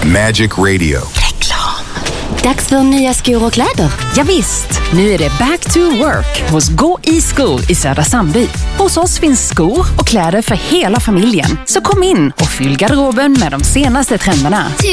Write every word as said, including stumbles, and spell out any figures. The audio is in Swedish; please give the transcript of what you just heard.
Magic Radio. Reklam. Dags för nya skor och kläder. Ja, visst, nu är det back to work hos Gå i skor i Södra Sandby. Hos oss finns skor och kläder för hela familjen. Så kom in och fyll garderoben med de senaste trenderna.